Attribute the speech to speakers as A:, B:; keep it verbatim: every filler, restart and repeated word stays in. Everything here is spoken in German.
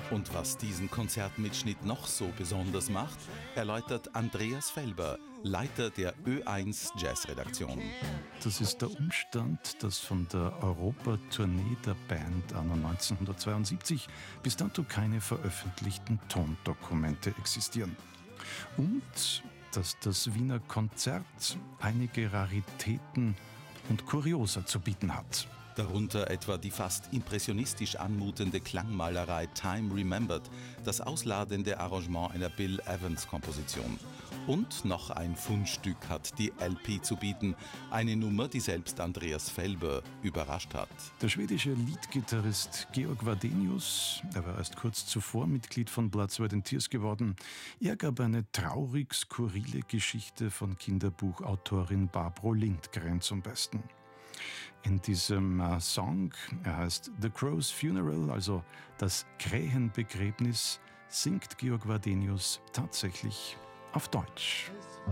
A: Und was diesen Konzertmitschnitt noch so besonders macht, erläutert Andreas Felber, Leiter der Ö eins Jazzredaktion.
B: Das ist der Umstand, dass von der Europa-Tournee der Band anno neunzehnhundertzweiundsiebzig bis dato keine veröffentlichten Tondokumente existieren. Und dass das Wiener Konzert einige Raritäten und Kuriosa zu bieten hat.
A: Darunter etwa die fast impressionistisch anmutende Klangmalerei Time Remembered, das ausladende Arrangement einer Bill Evans-Komposition. Und noch ein Fundstück hat die L P zu bieten, eine Nummer, die selbst Andreas Felber überrascht hat.
B: Der schwedische Leadgitarrist Georg Wadenius, er war erst kurz zuvor Mitglied von Blood, Sweat and Tears geworden, er gab eine traurig skurrile Geschichte von Kinderbuchautorin Barbro Lindgren zum Besten. In diesem äh, Song, er heißt The Crow's Funeral, also das Krähenbegräbnis, singt Georg Wadenius tatsächlich auf Deutsch.